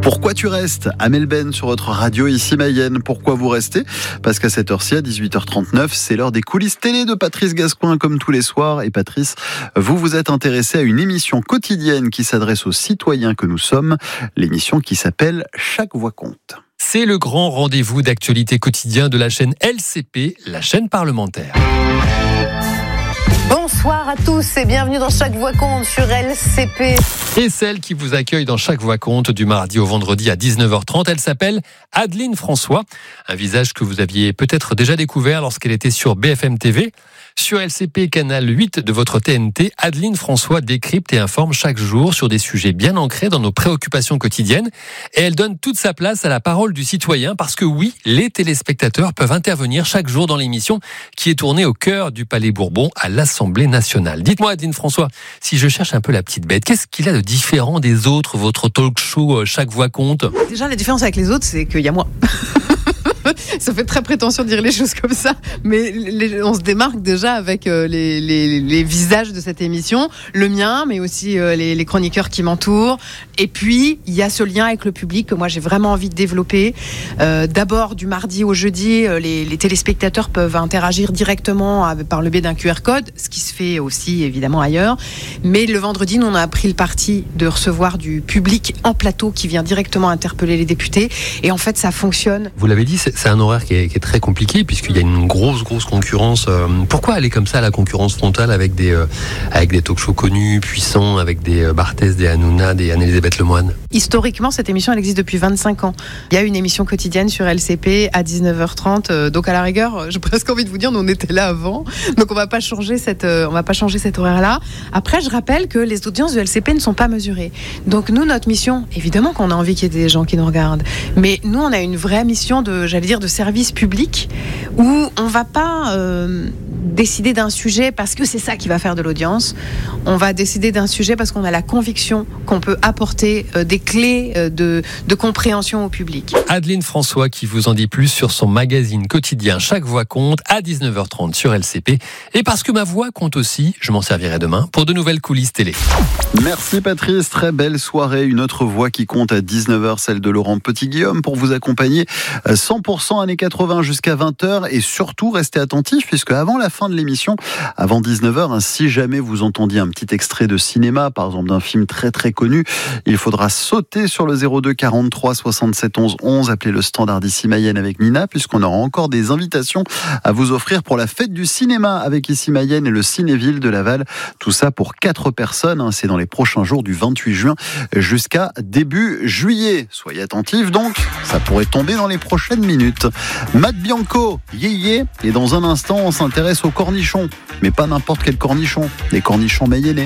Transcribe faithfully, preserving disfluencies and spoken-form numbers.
Pourquoi tu restes? Amel Ben sur votre radio ici Mayenne. Pourquoi vous restez? Parce qu'à cette heure-ci, à dix-huit heures trente-neuf, c'est l'heure des coulisses télé de Patrice Gascoin comme tous les soirs. Et Patrice, vous vous êtes intéressé à une émission quotidienne qui s'adresse aux citoyens que nous sommes. L'émission qui s'appelle Chaque voix compte. C'est le grand rendez-vous d'actualité quotidien de la chaîne L C P, la chaîne parlementaire. Bonsoir à tous et bienvenue dans Chaque voix compte sur L C P. Et celle qui vous accueille dans Chaque voix compte du mardi au vendredi à dix-neuf heures trente, elle s'appelle Adeline François. Un visage que vous aviez peut-être déjà découvert lorsqu'elle était sur B F M T V. Sur L C P, canal huit de votre T N T, Adeline François décrypte et informe chaque jour sur des sujets bien ancrés dans nos préoccupations quotidiennes. Et elle donne toute sa place à la parole du citoyen parce que oui, les téléspectateurs peuvent intervenir chaque jour dans l'émission qui est tournée au cœur du Palais Bourbon à l'Assemblée nationale. Dites-moi Adeline François, si je cherche un peu la petite bête, qu'est-ce qu'il a de différent des autres, votre talk show Chaque voix compte? Déjà, la différence avec les autres, c'est qu'il y a moi. Ça fait très prétentieux de dire les choses comme ça, mais les, on se démarque déjà avec euh, les, les, les visages de cette émission, le mien, mais aussi euh, les, les chroniqueurs qui m'entourent. Et puis, il y a ce lien avec le public que moi j'ai vraiment envie de développer. Euh, d'abord, du mardi au jeudi, euh, les, les téléspectateurs peuvent interagir directement avec, par le biais d'un Q R code, ce qui se fait aussi évidemment ailleurs. Mais le vendredi, nous on a pris le parti de recevoir du public en plateau qui vient directement interpeller les députés. Et en fait, ça fonctionne. Vous l'avez dit, c'est, c'est un horaire qui est, qui est très compliqué puisqu'il y a une grosse grosse concurrence. Pourquoi aller comme ça à la concurrence frontale avec des euh, avec des talk-shows connus, puissants, avec des euh, Barthès, des Hanouna, des Anne-Elisabeth Lemoine? Historiquement, cette émission elle existe depuis vingt-cinq ans. Il y a une émission quotidienne sur L C P à dix-neuf heures trente. Euh, donc à la rigueur, j'ai presque envie de vous dire, nous on était là avant. Donc on va pas changer cette euh, on va pas changer cet horaire-là. Après, je rappelle que les audiences de L C P ne sont pas mesurées. Donc nous, notre mission, évidemment qu'on a envie qu'il y ait des gens qui nous regardent, mais nous on a une vraie mission de, j'allais dire, de service public où on va pas euh, décider d'un sujet parce que c'est ça qui va faire de l'audience. On va décider d'un sujet parce qu'on a la conviction qu'on peut apporter euh, des clés euh, de, de compréhension au public. Adeline François qui vous en dit plus sur son magazine quotidien Chaque voix compte à dix-neuf heures trente sur L C P. Et parce que ma voix compte aussi, je m'en servirai demain pour de nouvelles coulisses télé. Merci Patrice, très belle soirée. Une autre voix qui compte à dix-neuf heures, celle de Laurent Petit-Guillaume pour vous accompagner cent pour cent années quatre-vingts jusqu'à vingt heures et surtout restez attentifs puisque avant la fin de l'émission, avant dix-neuf heures, hein, si jamais vous entendiez un petit extrait de cinéma, par exemple d'un film très très connu, il faudra sauter sur le zéro deux quarante-trois soixante-sept onze onze, appelez le standard d'ici Mayenne avec Nina puisqu'on aura encore des invitations à vous offrir pour la fête du cinéma avec ici Mayenne et le Cinéville de Laval. Tout ça pour quatre personnes, hein, c'est dans les prochains jours du vingt-huit juin jusqu'à début juillet. Soyez attentifs donc, ça pourrait tomber dans les prochaines minutes. Matt Bianco, yé yé, et dans un instant on s'intéresse aux cornichons, mais pas n'importe quel cornichon, les cornichons mayennais.